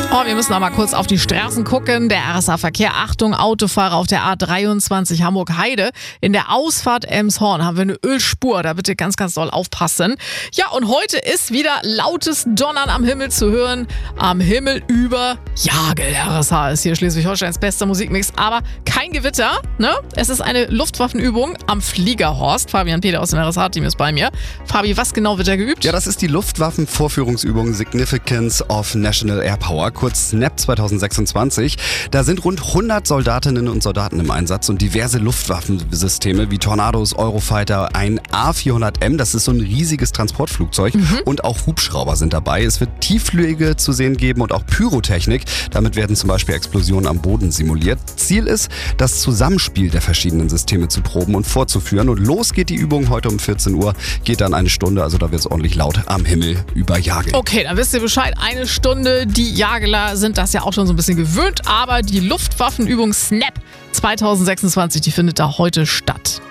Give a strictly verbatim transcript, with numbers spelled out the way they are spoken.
Oh, wir müssen noch mal kurz auf die Straßen gucken. Der R S A-Verkehr. Achtung, Autofahrer auf der A dreiundzwanzig Hamburg-Heide. In der Ausfahrt Elmshorn haben wir eine Ölspur. Da bitte ganz, ganz doll aufpassen. Ja, und heute ist wieder lautes Donnern am Himmel zu hören. Am Himmel über Jagel. R S A ist hier Schleswig-Holsteins bester Musikmix. Aber kein Gewitter, ne? Es ist eine Luftwaffenübung am Fliegerhorst. Fabian Peter aus dem R S A-Team ist bei mir. Fabi, was genau wird da geübt? Ja, das ist die Luftwaffenvorführungsübung Significance of National Air Power, kurz SNAP zwanzig sechsundzwanzig. Da sind rund hundert Soldatinnen und Soldaten im Einsatz und diverse Luftwaffensysteme wie Tornados, Eurofighter, ein A vierhundert M, das ist so ein riesiges Transportflugzeug, mhm. und auch Hubschrauber sind dabei. Es wird Tiefflüge zu sehen geben und auch Pyrotechnik. Damit werden zum Beispiel Explosionen am Boden simuliert. Ziel ist, das Zusammenspiel der verschiedenen Systeme zu proben und vorzuführen. Und los geht die Übung heute um vierzehn Uhr, geht dann eine Stunde, also da wird es ordentlich laut am Himmel über Jagel. Okay, dann wisst ihr Bescheid, eine Stunde. Die Jageler sind das ja auch schon so ein bisschen gewöhnt, aber die Luftwaffenübung SNAP zwanzig sechsundzwanzig, die findet da heute statt.